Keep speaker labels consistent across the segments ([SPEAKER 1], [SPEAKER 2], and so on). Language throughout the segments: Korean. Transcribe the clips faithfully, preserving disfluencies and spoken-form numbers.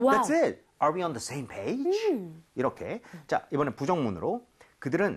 [SPEAKER 1] Wow.
[SPEAKER 2] That's it. Are we on the same page?
[SPEAKER 1] 음.
[SPEAKER 2] 이렇게. 자, 이번엔 부정문으로. 그들은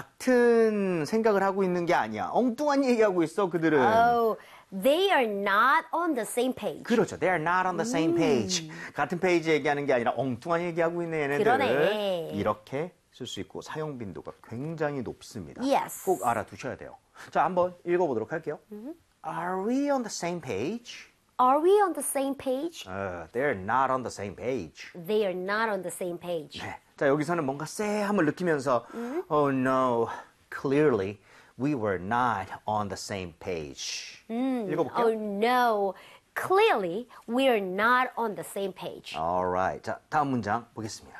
[SPEAKER 2] 같은 생각을 하고 있는 게 아니야. 엉뚱한 얘기하고 있어, 그들은.
[SPEAKER 1] Oh, they are not on the same page.
[SPEAKER 2] 그렇죠. They are not on the same page. 같은 페이지 얘기하는 게 아니라 엉뚱한 얘기하고 있는 얘네들을
[SPEAKER 1] 그러네.
[SPEAKER 2] 이렇게 쓸 수 있고 사용 빈도가 굉장히 높습니다.
[SPEAKER 1] Yes.
[SPEAKER 2] 꼭 알아두셔야 돼요. 자, 한번 읽어보도록 할게요. Are we on the same page?
[SPEAKER 1] Are we on the same page?
[SPEAKER 2] Uh, they're not on the same page.
[SPEAKER 1] They are not on the same page.
[SPEAKER 2] 네. 자, 여기서는 뭔가 쎄함을 느끼면서 Oh no, clearly we were not on the same page. 읽어볼게요.
[SPEAKER 1] Oh no, clearly we are not on the same page.
[SPEAKER 2] Alright. 자, 다음 문장 보겠습니다.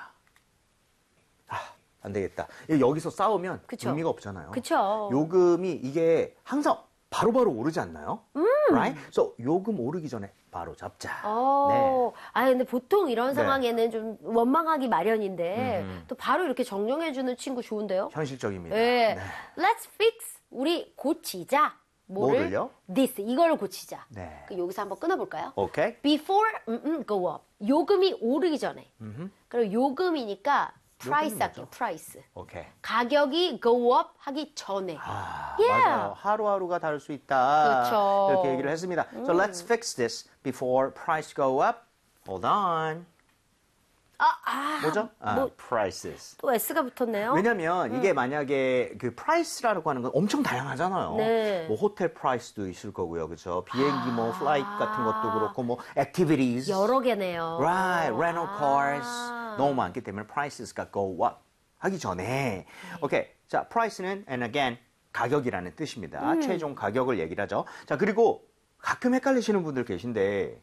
[SPEAKER 2] 아, 안 되겠다. 여기서 싸우면
[SPEAKER 1] 그쵸.
[SPEAKER 2] 의미가 없잖아요.
[SPEAKER 1] 그쵸.
[SPEAKER 2] 요금이 이게 항상 바로바로 오르지 않나요? Right? So 요금 오르기 전에 바로 잡자.
[SPEAKER 1] 어, 아 근데 보통 이런
[SPEAKER 2] 네.
[SPEAKER 1] 상황에는 좀 원망하기 마련인데 또 바로 이렇게 정정해주는 친구 좋은데요?
[SPEAKER 2] 현실적입니다.
[SPEAKER 1] 네.
[SPEAKER 2] 네.
[SPEAKER 1] Let's fix. 우리 고치자. 뭐를?
[SPEAKER 2] 뭐를요?
[SPEAKER 1] This. 이걸 고치자.
[SPEAKER 2] 네.
[SPEAKER 1] 그 여기서 한번 끊어볼까요?
[SPEAKER 2] 오케이.
[SPEAKER 1] Before 음, 음, go up. 요금이 오르기 전에. 그리고 요금이니까 price
[SPEAKER 2] 요금은
[SPEAKER 1] 할게요.
[SPEAKER 2] 뭐죠?
[SPEAKER 1] price.
[SPEAKER 2] 오케이.
[SPEAKER 1] 가격이 go up 하기 전에.
[SPEAKER 2] 아,
[SPEAKER 1] Yeah.
[SPEAKER 2] 맞아요. 하루하루가 다를 수 있다.
[SPEAKER 1] 그렇죠.
[SPEAKER 2] 이렇게 얘기를 했습니다. So let's fix this before price go up. Hold on.
[SPEAKER 1] 아, 아.
[SPEAKER 2] 뭐죠? 아,
[SPEAKER 1] 뭐,
[SPEAKER 2] prices.
[SPEAKER 1] 또 S가 붙었네요.
[SPEAKER 2] 왜냐면 이게 만약에 그 price라고 하는 건 엄청 다양하잖아요.
[SPEAKER 1] 네.
[SPEAKER 2] 뭐 호텔 price도 있을 거고요. 그렇죠? 비행기 뭐 flight 같은 것도 그렇고 뭐 activities.
[SPEAKER 1] 여러 개네요.
[SPEAKER 2] Right, rental cars.
[SPEAKER 1] 아.
[SPEAKER 2] 너무 많기 때문에 prices가 go up 하기 전에. 오케이. 자, price는 and again 가격이라는 뜻입니다.
[SPEAKER 1] 음.
[SPEAKER 2] 최종 가격을 얘기를 하죠. 자, 그리고 가끔 헷갈리시는 분들 계신데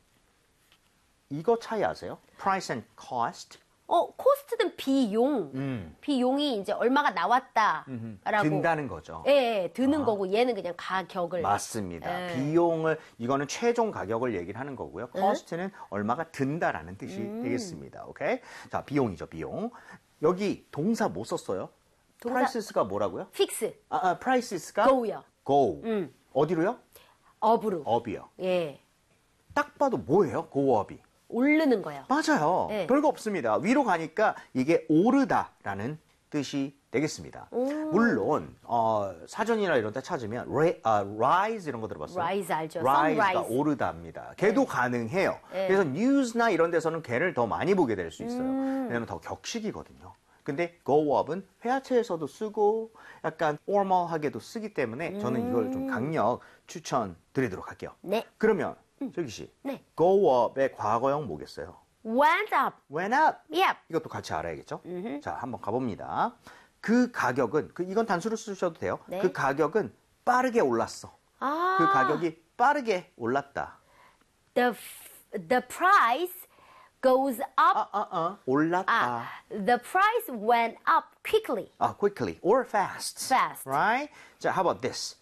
[SPEAKER 2] 이거 차이 아세요? price and cost.
[SPEAKER 1] 어, 코스트는 비용.
[SPEAKER 2] 음.
[SPEAKER 1] 비용이 이제 얼마가 나왔다라고.
[SPEAKER 2] 든다는 거죠.
[SPEAKER 1] 예, 예, 드는 거고 얘는 그냥 가격을.
[SPEAKER 2] 맞습니다.
[SPEAKER 1] 예.
[SPEAKER 2] 비용을 이거는 최종 가격을 얘기를 하는 거고요. cost는 얼마가 든다라는 뜻이
[SPEAKER 1] 음.
[SPEAKER 2] 되겠습니다. 오케이? 자, 비용이죠, 비용. 여기 동사 뭐 썼어요?
[SPEAKER 1] 동사-
[SPEAKER 2] prices가 뭐라고요?
[SPEAKER 1] 픽스.
[SPEAKER 2] 아, 아 prices가
[SPEAKER 1] go요.
[SPEAKER 2] go.
[SPEAKER 1] 음.
[SPEAKER 2] 어디로요?
[SPEAKER 1] 업으로.
[SPEAKER 2] up이요.
[SPEAKER 1] 예.
[SPEAKER 2] 딱 봐도 뭐예요? go up이.
[SPEAKER 1] 오르는 거요.
[SPEAKER 2] 맞아요.
[SPEAKER 1] 네.
[SPEAKER 2] 별거 없습니다. 위로 가니까 이게 오르다라는 뜻이 되겠습니다. 물론 어, 사전이나 이런 데 찾으면 ri, 아, rise 이런 거 들어봤어요?
[SPEAKER 1] rise 알죠.
[SPEAKER 2] rise가
[SPEAKER 1] sunrise.
[SPEAKER 2] 오르다입니다. 걔도 가능해요.
[SPEAKER 1] 네.
[SPEAKER 2] 그래서 news나 이런 데서는 걔를 더 많이 보게 될 수 있어요.
[SPEAKER 1] 음.
[SPEAKER 2] 왜냐면 더 격식이거든요. 근데 go up은 회화체에서도 쓰고 약간 formal하게도 쓰기 때문에 저는 이걸 좀 강력 추천드리도록 할게요.
[SPEAKER 1] 네.
[SPEAKER 2] 그러면 슬기 씨,
[SPEAKER 1] 네.
[SPEAKER 2] go up의 과거형 뭐겠어요?
[SPEAKER 1] went up.
[SPEAKER 2] went up.
[SPEAKER 1] Yep.
[SPEAKER 2] 이것도 같이 알아야겠죠? 자, 한번 가봅니다. 그 가격은, 그, 이건 단수로 쓰셔도 돼요.
[SPEAKER 1] 네.
[SPEAKER 2] 그 가격은 빠르게 올랐어.
[SPEAKER 1] 아.
[SPEAKER 2] 그 가격이 빠르게 올랐다.
[SPEAKER 1] The, f- the price goes up.
[SPEAKER 2] 아, 아, 아. 올랐다.
[SPEAKER 1] 아, the price went up quickly.
[SPEAKER 2] 아, quickly or fast.
[SPEAKER 1] Fast.
[SPEAKER 2] Right? 자, how about this?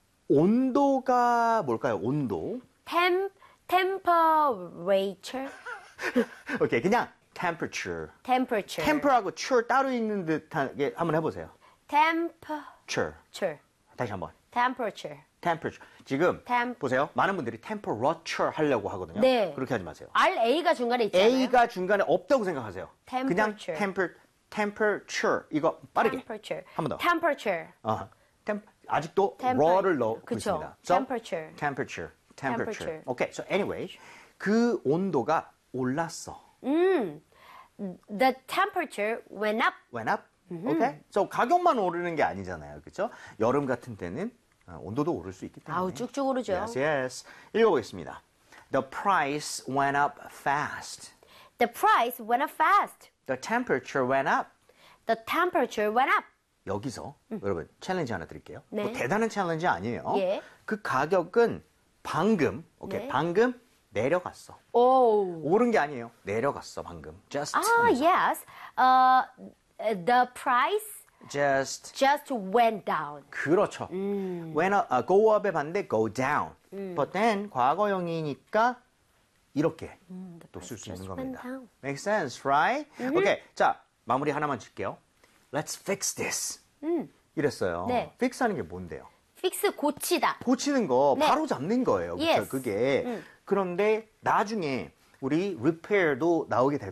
[SPEAKER 2] 온도가 뭘까요? 온도.
[SPEAKER 1] Tem, temperature.
[SPEAKER 2] 오케이, 그냥 temperature.
[SPEAKER 1] temperature.
[SPEAKER 2] temper하고 ture 따로 있는 듯하게 한번 해보세요.
[SPEAKER 1] temperature.
[SPEAKER 2] ture. 다시 한번.
[SPEAKER 1] temperature.
[SPEAKER 2] temperature. 지금
[SPEAKER 1] Tem-
[SPEAKER 2] 보세요. 많은 분들이 temperature 하려고 하거든요.
[SPEAKER 1] 네.
[SPEAKER 2] 그렇게 하지 마세요.
[SPEAKER 1] 알에이가 중간에 있잖아요.
[SPEAKER 2] A가 중간에 없다고 생각하세요. 그냥
[SPEAKER 1] Temperature.
[SPEAKER 2] temper, temperature. 이거 빠르게.
[SPEAKER 1] temperature.
[SPEAKER 2] 한 번 더.
[SPEAKER 1] temperature.
[SPEAKER 2] 어, temp, 아직도
[SPEAKER 1] Temper-
[SPEAKER 2] raw를 넣고
[SPEAKER 1] 그쵸.
[SPEAKER 2] 있습니다. So,
[SPEAKER 1] temperature.
[SPEAKER 2] temperature. temperature.
[SPEAKER 1] Temperature.
[SPEAKER 2] 오케이. So anyway, 그 온도가 올랐어.
[SPEAKER 1] The temperature went up.
[SPEAKER 2] went up. 오케이. So 가격만 오르는 게 아니잖아요. 그렇죠? 여름 같은 때는 어, 온도도 오를 수 있기 때문에.
[SPEAKER 1] 아우, 쭉쭉 오르죠.
[SPEAKER 2] Yes, yes. 읽어보겠습니다. The price went up fast.
[SPEAKER 1] The price went up fast.
[SPEAKER 2] The temperature went up.
[SPEAKER 1] The temperature went up.
[SPEAKER 2] 여기서 여러분 챌린지 하나 드릴게요.
[SPEAKER 1] 네.
[SPEAKER 2] 뭐 대단한 챌린지 아니에요.
[SPEAKER 1] 예.
[SPEAKER 2] 그 가격은 방금, 오케이,
[SPEAKER 1] 네.
[SPEAKER 2] 방금 내려갔어.
[SPEAKER 1] Oh.
[SPEAKER 2] 오른 게 아니에요. 내려갔어 방금. Just,
[SPEAKER 1] Ah, yes. Uh, the price
[SPEAKER 2] just.
[SPEAKER 1] just went down.
[SPEAKER 2] 그렇죠. Went up, 아, go up의 반대 go down. But then 과거형이니까 이렇게 또 쓸 수 있는
[SPEAKER 1] just went
[SPEAKER 2] 겁니다.
[SPEAKER 1] down.
[SPEAKER 2] Makes sense, right? 오케이, 자 마무리 하나만 줄게요. Let's fix this. 이랬어요.
[SPEAKER 1] 네.
[SPEAKER 2] fix하는 게 뭔데요?
[SPEAKER 1] fix 고치다.
[SPEAKER 2] 고치는 거
[SPEAKER 1] 네.
[SPEAKER 2] 바로 잡는 거예요. 그렇죠?
[SPEAKER 1] Yes.
[SPEAKER 2] 그게. 그런데 나중에 우리 repair도 나오게 될